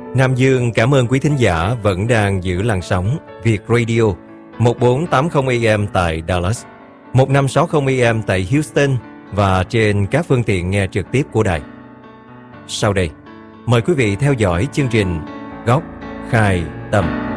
Nam Dương cảm ơn quý thính giả vẫn đang giữ làn sóng Việt Radio 1480 AM tại Dallas, 1560 AM tại Houston và trên các phương tiện nghe trực tiếp của đài. Sau đây, mời quý vị theo dõi chương trình Góc Khai Tâm.